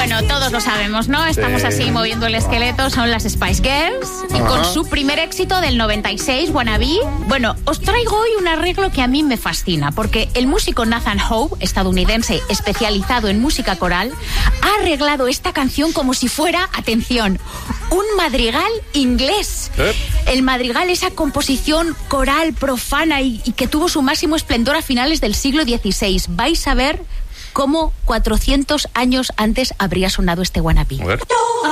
Bueno, todos lo sabemos, ¿no? Estamos así moviendo el esqueleto, son las Spice Girls. Y con su primer éxito del 96, Wannabe. Bueno, os traigo hoy un arreglo que a mí me fascina, porque el músico Nathan Howe, estadounidense especializado en música coral, ha arreglado esta canción como si fuera, atención, un madrigal inglés. El madrigal, esa composición coral profana y que tuvo su máximo esplendor a finales del siglo XVI. Vais a ver cómo 400 años antes habría sonado este Wannabe.